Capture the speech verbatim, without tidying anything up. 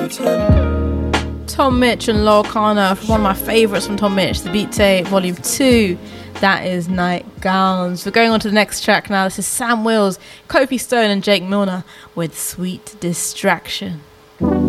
Tom Mitch and Lol Kana for one of my favourites from Tom Mitch, The Beat Tape, Volume two. That is Nightgowns. We're going on to the next track now. This is Sam Wills, Kofi Stone and Jake Milner with Sweet Distraction.